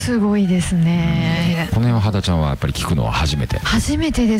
すごいですね。 この辺は肌ちゃんはやっぱり聞くのは初めて？ 初めてです。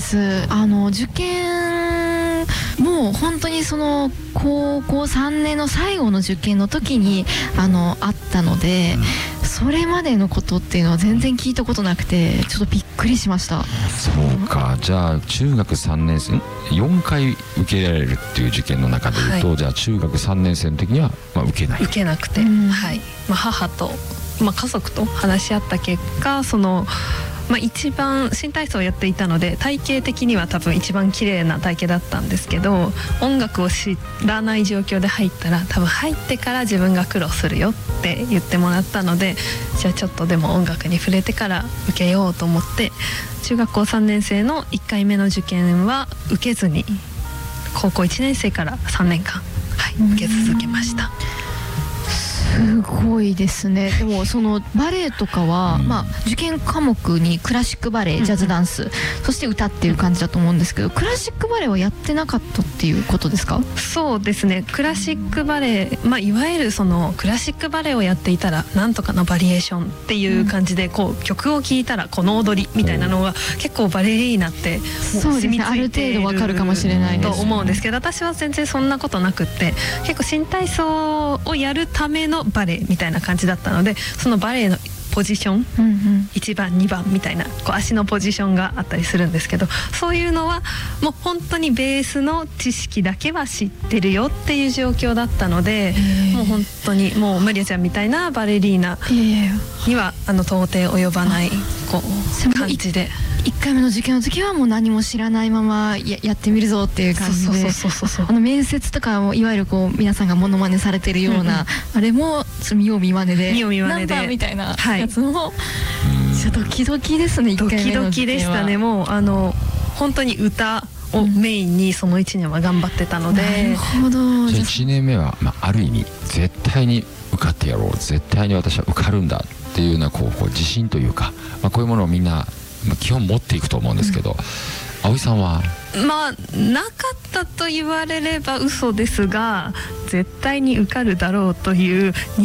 受験もう本当にその高校3年の最後の受験の時にあったので、それまでのことっていうのは全然聞いたことなくて、ちょっとびっくりしました。 そうか。じゃあ中学3年生4回受けられるっていう受験の中でいうと、はい、じゃあ中学3年生の時には、受けない、 受けなくて、はい、母と、家族と話し合った結果、一番新体操をやっていたので体型的には多分一番綺麗な体型だったんですけど、音楽を知らない状況で入ったら多分入ってから自分が苦労するよって言ってもらったので、じゃあちょっとでも音楽に触れてから受けようと思って、中学校3年生の1回目の受験は受けずに高校1年生から3年間、受け続けました。 すごいですね。でもそのバレエとかは、受験科目にクラシックバレエ、ジャズダンス、そして歌っていう感じだと思うんですけど、クラシックバレエはやってなかったっていうことですか？ そうですね。クラシックバレエ、いわゆるそのクラシックバレエをやっていたらなんとかのバリエーションっていう感じで、曲を聴いたらこの踊りみたいなのが結構バレリーナってもう染みついている、ある程度わかるかもしれないですと思うんですけど、私は全然そんなことなくって、結構新体操をやるためのバレエみたいな感じだったので、そのバレエのポジション、1番2番みたいな足のポジションがあったりするんですけど、そういうのはもう本当にベースの知識だけは知ってるよっていう状況だったので、もう本当にもうマリアちゃんみたいなバレリーナには到底及ばない感じで。 1回目の受験の時はもう何も知らないまま やってみるぞっていう感じで、面接とかもいわゆる皆さんがモノマネされてるような、あれも見よう見まねでなんだみたいなやつも、ちょっとドキドキですね。1回目の受験はドキドキでしたね。もう本当に歌をメインにその1年は頑張ってたので。なるほど。 じゃあ1年目は、ある意味絶対に受かってやろう、絶対に私は受かるんだっていうような自信というか、こういうものをみんな基本持っていくと思うんですけど、葵さんは？ なかったと言われれば嘘ですが、絶対に受かるだろうという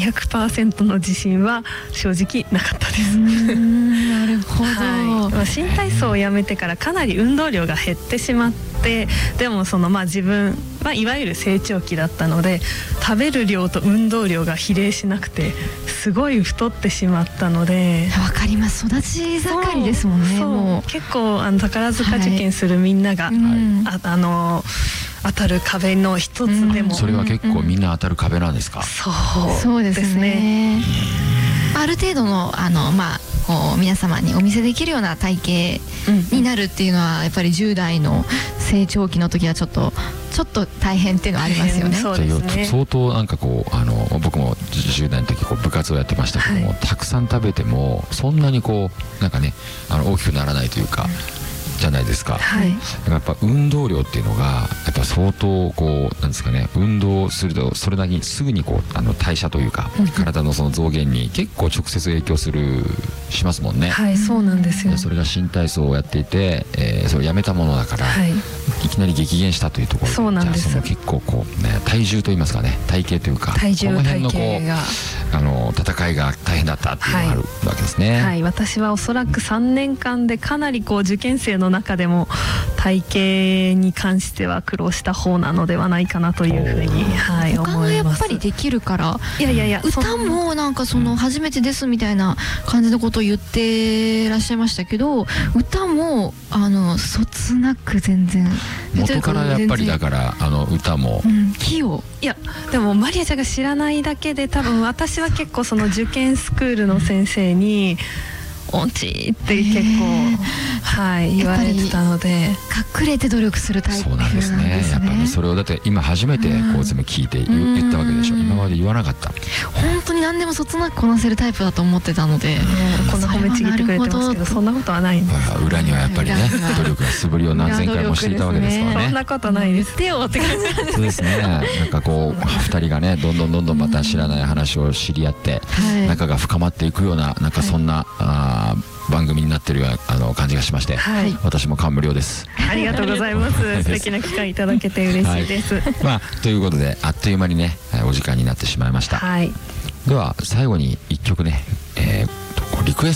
200% の自信は正直なかったです。 なるほど。 新体操をやめてからかなり運動量が減ってしまって、でも自分いわゆる成長期だったので、食べる量と運動量が比例しなくてすごい太ってしまったので。 わかります。育ち盛りですもんね。もう結構宝塚受験するみんなが、当たる壁の一つでも、 それは結構みんな当たる壁なんですか？ そうですね。ある程度の皆様にお見せできるような体型になるっていうのは、やっぱり10代の成長期の時はちょっと大変っていうのはありますよね。 相当僕も10代の時部活をやってましたけども、たくさん食べてもそんなに大きくならないというかじゃないですか。やっぱ運動量っていうのがやっぱ相当なんですかね、運動するとそれなりにすぐに代謝というか、体のその増減に結構直接影響しますもんね。 そうなんですよ。 それが新体操をやっていて、それをやめたものだから、いきなり激減したというところで、 そうなんです。 じゃあ結構体重といいますかね、体型というか、この辺の戦いが大変だったっていうのがあるわけですね。 私はおそらく3年間でかなり受験生の中でも体型に関しては苦労した方なのではないかなというふうに、思います。 他がやっぱりできるから、歌も初めてですみたいな感じのことを言ってらっしゃいましたけど、歌もそつなく全然元からやっぱりだから歌も器用。 でもマリアちゃんが知らないだけで、多分私は結構その受験スクールの先生に音痴って結構言われてたので、 隠れて努力するタイプなんですね。 やっぱりそれをだって今初めて全部聞いて言ったわけでしょ。今まで言わなかった。 本当に何でもそつなくこなせるタイプだと思ってたので、 こんな褒めちぎってくれてますけど、そんなことはないんです。 裏にはやっぱりね、努力が素振りを何千回もしていたわけですからね。 そんなことないです。 手をって感じなんです。 そうですね。2人がね、どんどんまた知らない話を知り合って、仲が深まっていくようなそんな番組になってるような感じがしまして、私も感無量です。 ありがとうございます。素敵な機会いただけて嬉しいです。 ということであっという間にねお時間になってしまいました。では最後に1曲ね、こリクエ